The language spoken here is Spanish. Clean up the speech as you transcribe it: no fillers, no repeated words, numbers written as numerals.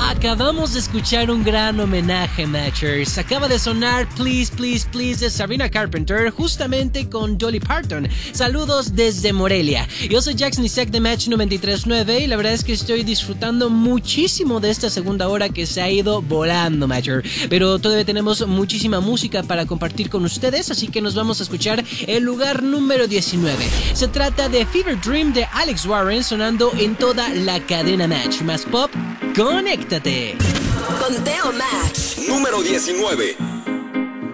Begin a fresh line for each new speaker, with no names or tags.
Acabamos de escuchar un gran homenaje, Matchers. Acaba de sonar Please, Please, Please de Sabrina Carpenter, justamente con Dolly Parton. Saludos desde Morelia. Yo soy Jax Nisek de Match 93.9 y la verdad es que estoy disfrutando muchísimo de esta segunda hora que se ha ido volando, Matcher. Pero todavía tenemos muchísima música para compartir con ustedes, así que nos vamos a escuchar el lugar número 19. Se trata de Fever Dream de Alex Warren, sonando en toda la cadena Match. Más pop, conéctate.
Conteo Match
número 19.